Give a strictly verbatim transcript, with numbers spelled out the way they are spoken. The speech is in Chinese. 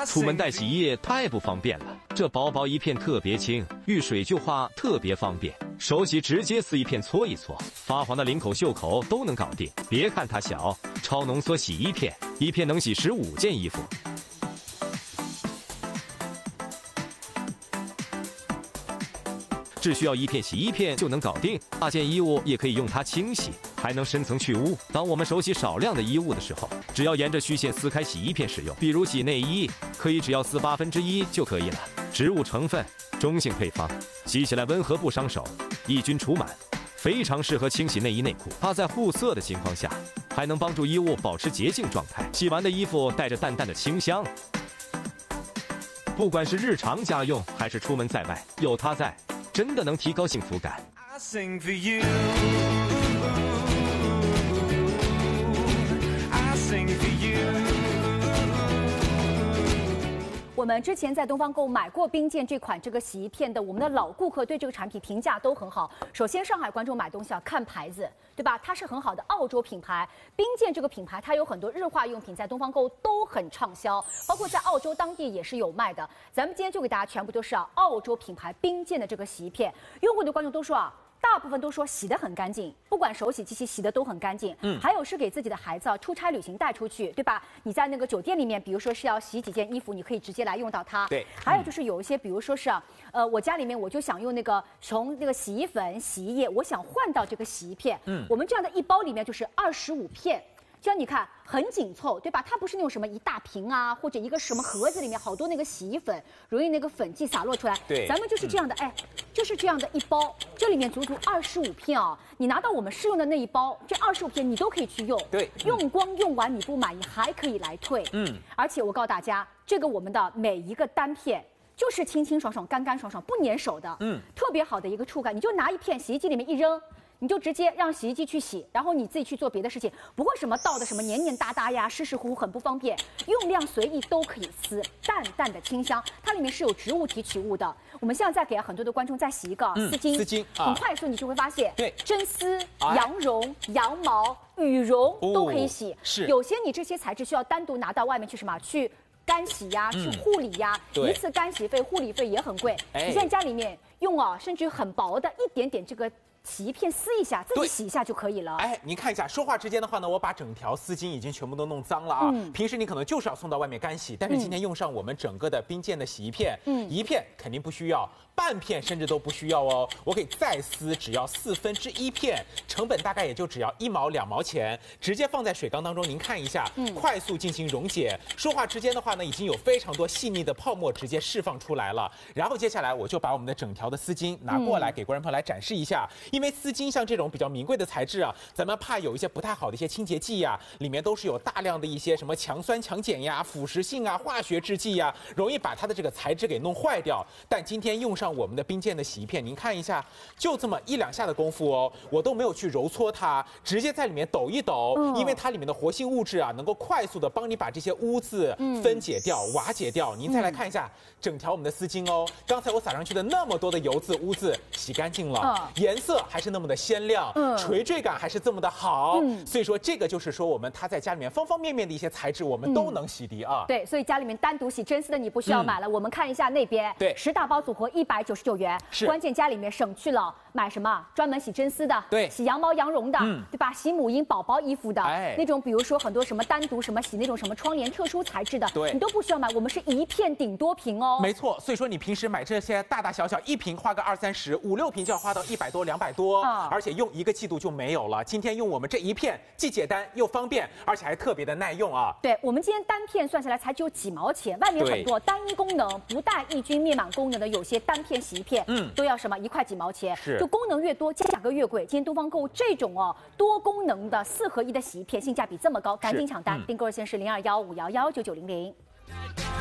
出门带洗衣液太不方便了，这薄薄一片特别轻，遇水就化，特别方便。手洗直接撕一片搓一搓，发黄的领口、袖口都能搞定。别看它小，超浓缩洗衣片，一片能洗十五件衣服。只需要一片洗衣片就能搞定，大件衣物也可以用它清洗，还能深层去污。当我们手洗少量的衣物的时候，只要沿着虚线撕开洗衣片使用，比如洗内衣，可以只要撕八分之一就可以了。植物成分，中性配方，洗起来温和不伤手，抑菌除螨，非常适合清洗内衣内裤。它在护色的情况下，还能帮助衣物保持洁净状态。洗完的衣服带着淡淡的清香。不管是日常家用还是出门在外，有它在，真的能提高幸福感。I sing for you, I sing for you。 我们之前在东方购买过冰鉴这款这个洗衣片的，我们的老顾客对这个产品评价都很好。首先，上海观众买东西要看牌子，对吧？它是很好的澳洲品牌，冰鉴这个品牌它有很多日化用品，在东方购都很畅销，包括在澳洲当地也是有卖的。咱们今天就给大家全部都是啊澳洲品牌冰鉴的这个洗衣片，用过的观众都说啊。大部分都说洗得很干净，不管手洗机器洗的都很干净。嗯，还有是给自己的孩子啊出差旅行带出去，对吧？你在那个酒店里面，比如说是要洗几件衣服，你可以直接来用到它。 对。 还有就是有一些，比如说是啊，呃，我家里面我就想用那个从那个洗衣粉、洗衣液，我想换到这个洗衣片。嗯，我们这样的一包里面就是二十五片。这样你看很紧凑，对吧？它不是那种什么一大瓶啊，或者一个什么盒子里面好多那个洗衣粉，容易那个粉剂洒落出来。 对， 咱们就是这样的，嗯、哎，就是这样的一包，这里面足足二十五片啊！你拿到我们试用的那一包，这二十五片你都可以去用。 对， 用光用完你不满意还可以来退。嗯，而且我告诉大家，这个我们的每一个单片。就是清清爽爽、干干爽爽，不粘手的，嗯，特别好的一个触感。你就拿一片洗衣机里面一扔，你就直接让洗衣机去洗，然后你自己去做别的事情，不会什么倒的什么黏黏哒哒呀、湿湿乎乎，很不方便。用量随意都可以撕，淡淡的清香，它里面是有植物提取物的。我们现在再给很多的观众再洗一个丝巾， 丝巾很快速，你就会发现， 对， 真丝、羊绒、羊毛、羽绒都可以洗。 是， 有些你这些材质需要单独拿到外面去什么去。干洗呀，去护理呀，一次干洗费、护理费也很贵。你现在家里面用啊，甚至很薄的一点点这个洗衣片撕一下，自己洗一下就可以了。 哎，您看一下，说话之间的话呢，我把整条丝巾已经全部都弄脏了啊。嗯、平时你可能就是要送到外面干洗，但是今天用上我们整个的冰鉴的洗衣片，嗯，一片肯定不需要。半片甚至都不需要哦，我可以再撕，只要四分之一片，成本大概也就只要一毛两毛钱，直接放在水缸当中，您看一下，嗯，快速进行溶解。说话之间的话呢，已经有非常多细腻的泡沫直接释放出来了。然后接下来我就把我们的整条的丝巾拿过来给观众朋友来展示一下，嗯、因为丝巾像这种比较名贵的材质啊，咱们怕有一些不太好的一些清洁剂呀，里面都是有大量的一些什么强酸强碱呀、腐蚀性啊、化学制剂呀，容易把它的这个材质给弄坏掉。但今天用上我们的冰鉴的洗衣片，您看一下，就这么一两下的功夫哦，我都没有去揉搓它，直接在里面抖一抖，嗯、因为它里面的活性物质啊，能够快速的帮你把这些污渍分解掉、嗯、瓦解掉。您再来看一下、嗯、整条我们的丝巾哦，刚才我撒上去的那么多的油渍污渍洗干净了，嗯、颜色还是那么的鲜亮，嗯、垂坠感还是这么的好，嗯、所以说这个就是说我们它在家里面方方面面的一些材质，我们都能洗涤啊。 对，所以家里面单独洗真丝的你不需要买了。嗯、我们看一下那边， 对， 十大包组合一百九十九元，是关键家里面省去了买什么专门洗真丝的， 对， 洗羊毛羊绒的，嗯、对吧？洗母婴宝宝衣服的， 哎， 那种比如说很多什么单独什么洗那种什么窗帘特殊材质的， 对， 你都不需要买，我们是一片顶多瓶哦。 没错，所以说你平时买这些大大小小一瓶花个二三十，五六瓶就要花到一百多两百多，嗯、而且用一个季度就没有了。今天用我们这一片，既简单又方便，而且还特别的耐用啊。 对，我们今天单片算下来才只有几毛钱，外面很多单一功能不带抑菌灭螨功能的有些单片洗衣片，嗯，都要什么一块几毛钱， 是，就功能越多，价格越贵。今天东方购物这种哦多功能的四合一的洗衣片，性价比这么高，赶紧抢单！订购热线是零二幺五幺幺九九零零。